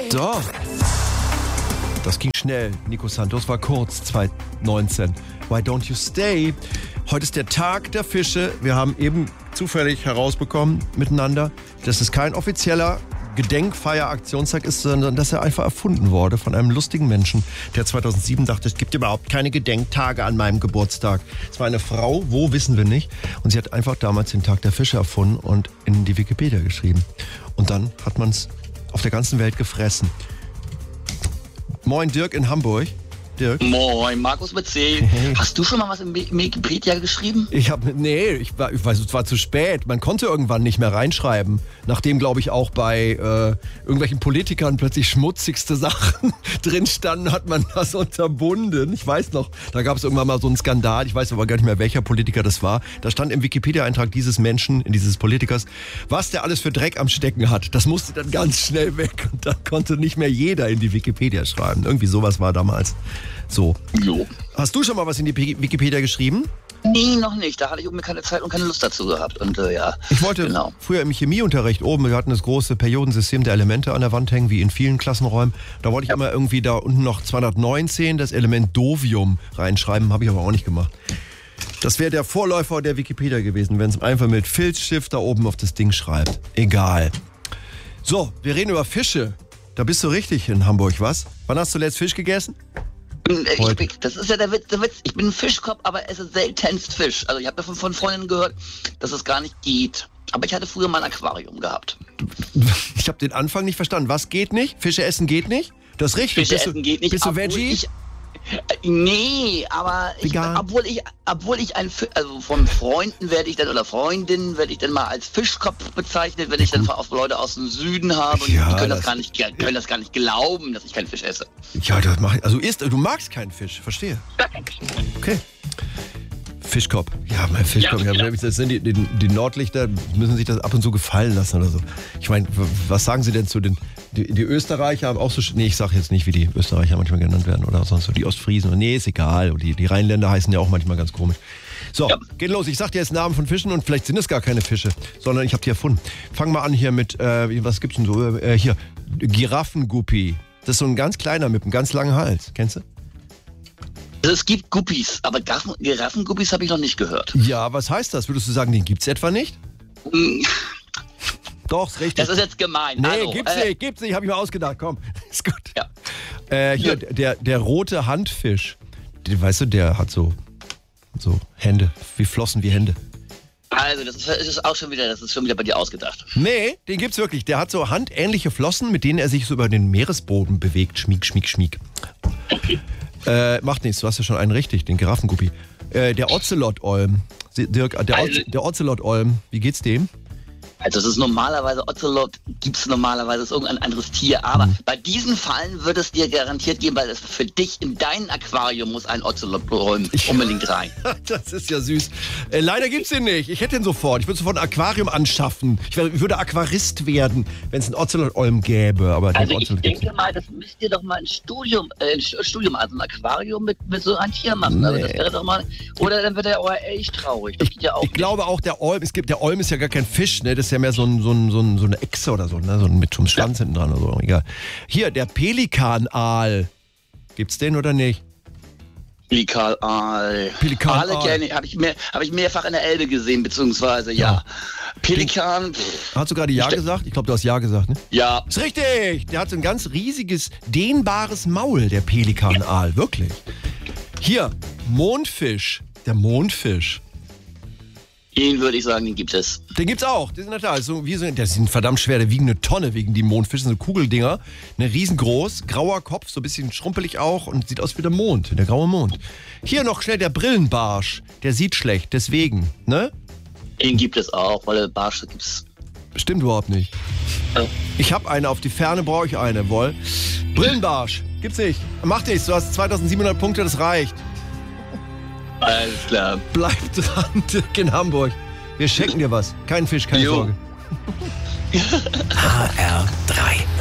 So. Das ging schnell. Nico Santos war kurz, 2019. Why don't you stay? Heute ist der Tag der Fische. Wir haben eben zufällig herausbekommen miteinander, dass es kein offizieller Gedenkfeier-Aktionstag ist, sondern dass er einfach erfunden wurde von einem lustigen Menschen, der 2007 dachte, es gibt überhaupt keine Gedenktage an meinem Geburtstag. Es war eine Frau, wo, wissen wir nicht. Und sie hat einfach damals den Tag der Fische erfunden und in die Wikipedia geschrieben. Und dann hat man es auf der ganzen Welt gefressen. Moin Dirk in Hamburg. Dirk. Moin, Markus mit C. Hey. Hast du schon mal was in Wikipedia geschrieben? Ich weiß, es war zu spät. Man konnte irgendwann nicht mehr reinschreiben. Nachdem, glaube ich, auch bei irgendwelchen Politikern plötzlich schmutzigste Sachen drin standen, hat man das unterbunden. Ich weiß noch, da gab es irgendwann mal so einen Skandal. Ich weiß aber gar nicht mehr, welcher Politiker das war. Da stand im Wikipedia-Eintrag dieses Menschen, dieses Politikers, was der alles für Dreck am Stecken hat. Das musste dann ganz schnell weg. Und da konnte nicht mehr jeder in die Wikipedia schreiben. Irgendwie sowas war damals. So. Jo. Hast du schon mal was in die Wikipedia geschrieben? Nee, noch nicht. Da hatte ich mir keine Zeit und keine Lust dazu gehabt. Und ja. Ich wollte früher im Chemieunterricht oben, wir hatten das große Periodensystem der Elemente an der Wand hängen, wie in vielen Klassenräumen. Da wollte ich immer irgendwie da unten noch 219 das Element Dovium reinschreiben, habe ich aber auch nicht gemacht. Das wäre der Vorläufer der Wikipedia gewesen, wenn es einfach mit Filzstift da oben auf das Ding schreibt. Egal. So, wir reden über Fische. Da bist du richtig in Hamburg, was? Wann hast du zuletzt Fisch gegessen? Das ist ja der Witz. Ich bin ein Fischkopf, aber esse seltenst Fisch. Also ich habe davon von Freundinnen gehört, dass es gar nicht geht. Aber ich hatte früher mal ein Aquarium gehabt. Ich habe den Anfang nicht verstanden. Was geht nicht? Fische essen geht nicht? Das ist richtig. Fische essen geht nicht. Bist du Veggie? Nee, aber obwohl ich also von Freunden werde ich dann oder Freundinnen werde ich dann mal als Fischkopf bezeichnet, wenn ich dann auch Leute aus dem Süden habe und ja, die können das gar nicht glauben, dass ich keinen Fisch esse. Ja, das mach ich. Also du magst keinen Fisch, verstehe. Gar keinen Fisch. Okay. Fischkopf. Ja, mein Fischkopf. Ja, genau. Das sind die Nordlichter, müssen sich das ab und zu gefallen lassen oder so. Ich meine, was sagen Sie denn zu den... Die Österreicher haben auch so... Nee, ich sage jetzt nicht, wie die Österreicher manchmal genannt werden oder sonst so. Die Ostfriesen. Nee, ist egal. Und die Rheinländer heißen ja auch manchmal ganz komisch. So, geht los. Ich sag dir jetzt Namen von Fischen und vielleicht sind es gar keine Fische, sondern ich habe die erfunden. Fangen wir an hier mit... was gibt's denn so? Hier, Giraffenguppi. Das ist so ein ganz kleiner mit einem ganz langen Hals. Kennst du? Also es gibt Guppies, aber Giraffenguppies habe ich noch nicht gehört. Ja, was heißt das? Würdest du sagen, den gibt's etwa nicht? Doch, ist richtig. Das ist jetzt gemein. Nee, also, gibt's nicht, habe ich mir ausgedacht. Komm, ist gut. Ja. Hier, der rote Handfisch. Weißt du, der hat so Hände, wie Flossen, wie Hände. Also, das ist schon wieder bei dir ausgedacht. Nee, den gibt's wirklich. Der hat so handähnliche Flossen, mit denen er sich so über den Meeresboden bewegt. Schmieg, schmieg, schmieg. Okay. Macht nichts, du hast ja schon einen richtig, den Giraffenguppi. Der Ocelot-Olm. Dirk, der Ocelot-Olm, wie geht's dem? Also es ist normalerweise, Ocelot gibt es normalerweise, ist irgendein anderes Tier, aber bei diesen Fallen wird es dir garantiert geben, weil es für dich in dein Aquarium muss ein Ocelot unbedingt rein. Das ist ja süß. Leider gibt's den nicht. Ich hätte den sofort. Ich würde sofort ein Aquarium anschaffen. Ich würde Aquarist werden, wenn es ein Ocelot-Olm gäbe. Aber also ich denke mal, das müsst ihr doch mal ein Studium, also ein Aquarium mit so einem Tier machen. Also das wäre doch mal, oder dann wird er auch echt traurig. Das geht ja auch ich glaube auch, der Olm ist ja gar kein Fisch, ne? Das ist ja mehr so eine Echse oder so, ne? So mit so einem Schwanz hinten dran oder so. Egal. Hier, der Pelikanaal. Gibt's den oder nicht? Pelikanaal. Pelikanaal. Habe ich mehrfach in der Elbe gesehen, beziehungsweise ja. Pelikan. Hast du gerade Ja gesagt? Ich glaube, du hast Ja gesagt, ne? Ja. Ist richtig. Der hat so ein ganz riesiges, dehnbares Maul, der Pelikanaal. Wirklich. Hier, Mondfisch. Der Mondfisch. Den würde ich sagen, den gibt es. Den gibt's auch. Die sind da. Die sind verdammt schwer. Die wiegen eine Tonne, wegen die Mondfische. Das sind so Kugeldinger. Ne, riesengroß. Grauer Kopf, so ein bisschen schrumpelig auch. Und sieht aus wie der Mond. Der graue Mond. Hier noch schnell der Brillenbarsch. Der sieht schlecht, deswegen. Ne? Den gibt es auch, weil der Barsch gibt's. Stimmt überhaupt nicht. Ja. Ich habe eine. Auf die Ferne brauche ich eine. Woll. Brillenbarsch. Gibt's nicht. Mach nichts. Du hast 2700 Punkte. Das reicht. Alles klar. Bleib dran, Dirk in Hamburg. Wir schenken dir was. Kein Fisch, keine Sorge. HR3